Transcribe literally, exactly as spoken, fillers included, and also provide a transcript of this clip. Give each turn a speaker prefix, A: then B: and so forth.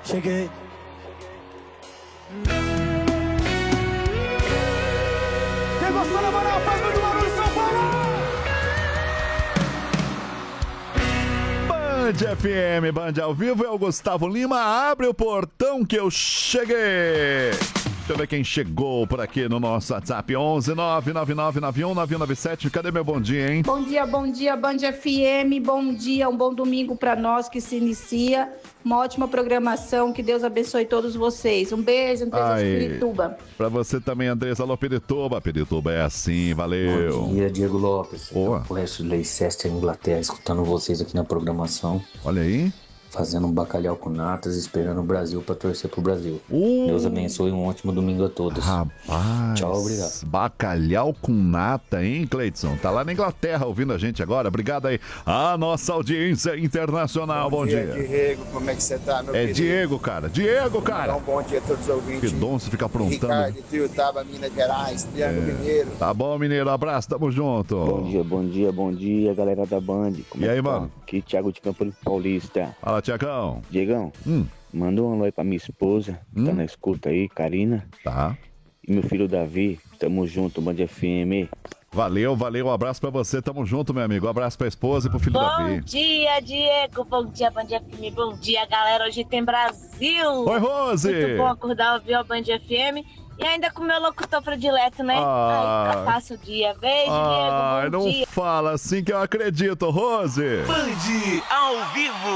A: Cheguei. Quem gostou da moral, faz muito barulho, São Paulo!
B: Band F M, Band ao vivo, é o Gustavo Lima. Abre o portão que eu cheguei. Deixa eu ver quem chegou por aqui no nosso WhatsApp. onze nove nove nove nove um nove nove sete. Cadê meu bom dia, hein?
C: Bom dia, bom dia, Band F M. Bom dia, um bom domingo para nós que se inicia. Uma ótima programação. Que Deus abençoe todos vocês. Um beijo, Andresa de Pirituba.
B: Pra você também, Andresa. Alô, Pirituba. Pirituba é assim, valeu.
D: Bom dia, Diego Lopes.
B: Boa.
D: O resto de Leicester, Inglaterra, escutando vocês aqui na programação.
B: Olha aí.
D: Fazendo um bacalhau com natas, esperando o Brasil pra torcer pro Brasil.
B: Uh.
D: Deus abençoe e um ótimo domingo a todos.
B: Rapaz.
D: Tchau, obrigado.
B: Bacalhau com nata, hein, Cleidson? Tá lá na Inglaterra ouvindo a gente agora. Obrigado aí. A nossa audiência internacional. Bom, bom dia, dia.
E: Diego. Como é que você tá, meu
B: É
E: querido?
B: Diego, cara. Diego, cara.
E: Um bom dia a todos os ouvintes.
B: Que dom você fica aprontando.
E: Ricardo, Tiutaba, Minas Gerais, Triângulo
B: É.
E: Mineiro.
B: Tá bom, Mineiro. Abraço, tamo junto.
F: Bom dia, bom dia, bom dia, galera da Band. Como
B: E
F: é
B: aí,
F: que tá?
B: mano?
F: Aqui, Thiago de Campo Paulista.
B: Fala, Tiagão.
F: Diegão,
B: Hum.
F: manda um alô aí pra minha esposa, que
B: Hum.
F: tá na escuta aí, Karina.
B: Tá.
F: E meu filho Davi, tamo junto, Band F M.
B: Valeu, valeu. Um abraço pra você. Tamo junto, meu amigo. Um abraço pra esposa e pro filho
G: Bom
B: Davi.
G: dia, Diego. Bom dia, Band F M. Bom dia, galera. Hoje tem Brasil.
B: Oi, Rose.
G: Muito bom acordar ouvir o Band F M. E ainda com o meu locutor predileto, né?
B: Ah.
G: Aí fica fácil o dia. Beijo,
B: Ai,
G: Diego. Bom
B: não
G: dia.
B: fala assim que eu acredito, Rose.
H: Band ao vivo.